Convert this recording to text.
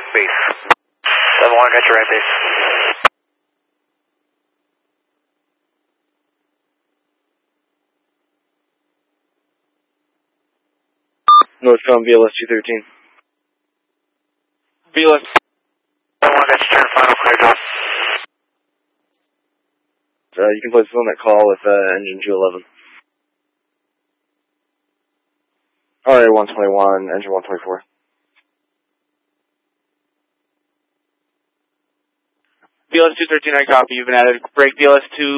base. 7-1, got your right base. Northbound VLS 213. VLS 7-1, got your turn final, clear door. You can place us on that call with engine 211. RA 121, engine 124. VLS 213, I copy. You've been added. Break VLS 2.